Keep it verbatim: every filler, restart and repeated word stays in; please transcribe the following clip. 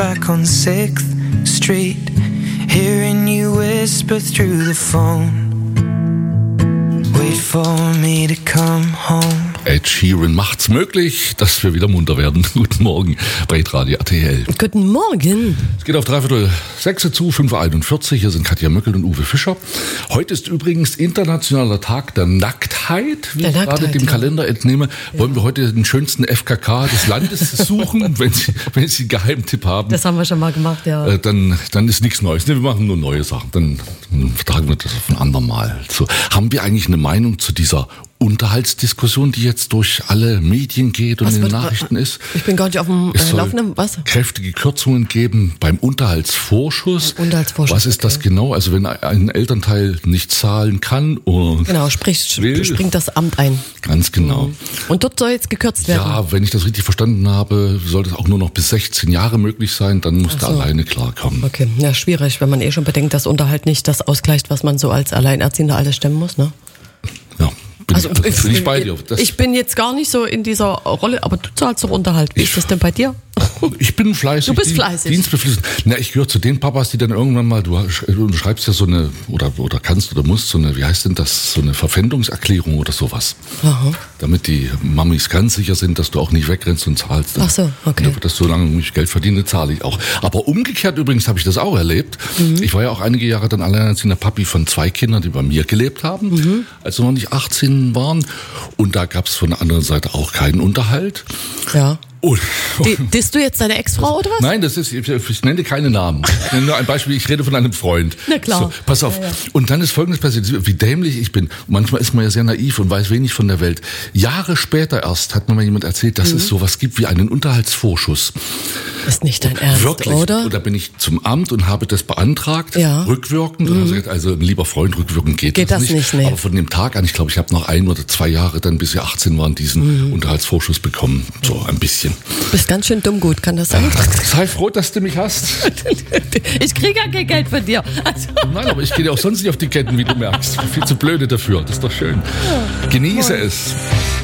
back on sixth Street, hearing you whisper through the phone. Wait for me to come home. Ed Sheeran macht's möglich, dass wir wieder munter werden. Guten Morgen bei Radio R T L. Guten Morgen. Es geht auf dreiviertel sechs zu, fünf Uhr einundvierzig. Hier sind Katja Möckel und Uwe Fischer. Heute ist übrigens internationaler Tag der Nacktheit. Wie ich gerade dem Kalender entnehme, ja. Wollen wir heute den schönsten F K K des Landes suchen, wenn Sie, wenn Sie einen Geheimtipp haben. Das haben wir schon mal gemacht, ja. Äh, dann, dann ist nichts Neues. Wir machen nur neue Sachen. Dann, dann vertragen wir das auf ein andermal. So, haben wir eigentlich eine Meinung zu dieser Unterhaltsdiskussion, die jetzt durch alle Medien geht und was in den Nachrichten ist? Ich bin gar nicht auf dem es äh, Laufenden. Was? Kräftige Kürzungen geben beim Unterhaltsvorschuss. Unterhaltsvorschuss. Was ist das okay. genau? Also wenn ein Elternteil nicht zahlen kann und genau, spricht, will, springt das Amt ein. Ganz genau. Mhm. Und dort soll jetzt gekürzt werden? Ja, wenn ich das richtig verstanden habe, soll das auch nur noch bis sechzehn Jahre möglich sein, dann muss der so. alleine klarkommen. Okay, ja, schwierig, wenn man eh schon bedenkt, dass Unterhalt nicht das ausgleicht, was man so als Alleinerziehender alles stemmen muss, ne? Ja. Bin also ich, ich, bin ich bei dir. Das ich bin jetzt gar nicht so in dieser Rolle, aber du zahlst doch Unterhalt. Wie ist das denn bei dir? Ich bin fleißig. Du bist fleißig. Dienstbeflistet. Na, ich gehöre zu den Papas, die dann irgendwann mal, du, du schreibst ja so eine, oder, oder kannst oder musst so eine, wie heißt denn das, so eine Verpfändungserklärung oder sowas. Aha. Damit die Mamis ganz sicher sind, dass du auch nicht wegrennst und zahlst. Ach so, okay. Und dass solange ich Geld verdiene, zahle ich auch. Aber umgekehrt übrigens habe ich das auch erlebt. Mhm. Ich war ja auch einige Jahre dann alleinerziehender Papi von zwei Kindern, die bei mir gelebt haben, mhm. als sie noch nicht achtzehn waren. Und da gab es von der anderen Seite auch keinen Unterhalt. Ja. Und, und Disst du jetzt deine Ex-Frau oder was? Nein, das ist, ich, ich nenne keine Namen. Ich nenne nur ein Beispiel, ich rede von einem Freund. Na klar. So, pass auf. Ja, ja. Und dann ist Folgendes passiert, wie dämlich ich bin. Manchmal ist man ja sehr naiv und weiß wenig von der Welt. Jahre später erst hat mir mal jemand erzählt, dass mhm. es sowas gibt wie einen Unterhaltsvorschuss. Ist nicht dein Ernst, wirklich, oder? Und da bin ich zum Amt und habe das beantragt, ja. rückwirkend. Mhm. Und habe gesagt, also ein lieber Freund, rückwirkend geht, geht das, das nicht. nicht. Nee. Aber von dem Tag an, ich glaube, ich habe noch ein oder zwei Jahre dann, bis wir achtzehn waren, diesen mhm. Unterhaltsvorschuss bekommen. So ein bisschen. Du bist ganz schön dumm gut, kann das sein? Ja, sei froh, dass du mich hast. Ich kriege ja kein Geld von dir. Also. Nein, aber ich gehe dir auch sonst nicht auf die Ketten, wie du merkst. Viel zu blöde dafür. Das ist doch schön. Genieße es.